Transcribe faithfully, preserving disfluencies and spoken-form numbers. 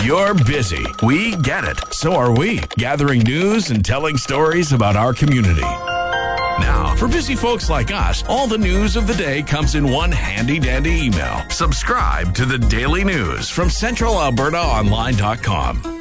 You're busy. We get it. So are we. Gathering news and telling stories about our community. Now, for busy folks like us, all the news of the day comes in one handy-dandy email. Subscribe to the Daily News from Central Alberta Online dot com.